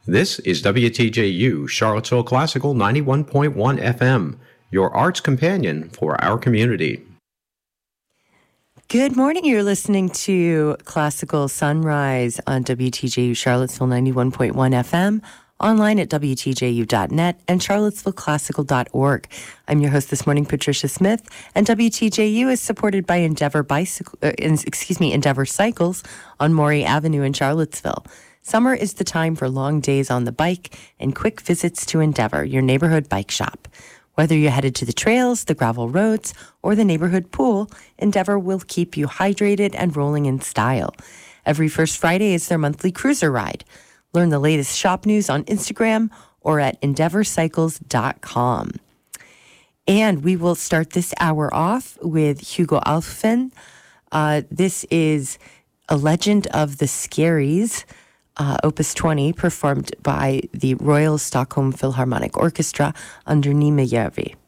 This is WTJU, Charlottesville Classical 91.1 FM, your arts companion for our community. Good morning. You're listening to Classical Sunrise on WTJU Charlottesville 91.1 FM, online at WTJU.net and charlottesvilleclassical.org. I'm your host this morning, Patricia Smith, and WTJU is supported by Endeavor Cycles on Maury Avenue in Charlottesville. Summer is the time for long days on the bike and quick visits to Endeavor, your neighborhood bike shop. Whether you're headed to the trails, the gravel roads, or the neighborhood pool, Endeavor will keep you hydrated and rolling in style. Every first Friday is their monthly cruiser ride. Learn the latest shop news on Instagram or at endeavorcycles.com. And we will start this hour off with Hugo Alfvén. This is A Legend of the Scaries, Opus 20, performed by the Royal Stockholm Philharmonic Orchestra under Nimijärvi.